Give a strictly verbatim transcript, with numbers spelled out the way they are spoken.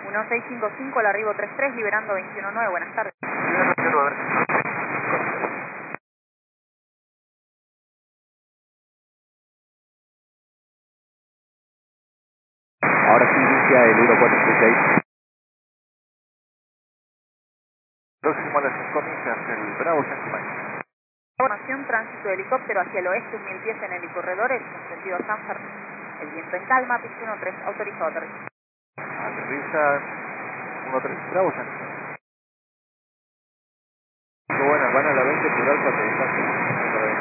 uno seis cinco cinco, el arribo treinta y tres, liberando veintiuno nueve, buenas tardes. Ahora sí inicia el uno cuatro seis seis. Próximo a las cinco millas, el Bravo San Juan. Información, tránsito de helicóptero hacia el oeste, un mil pies en helicorredores, con sentido San Fernando. El viento en calma, pista uno tres, autorizado aterrizaje. Aterriza uno tres Bravo San Juan. Qué buena, van a la veinte por alfa aterrizaje.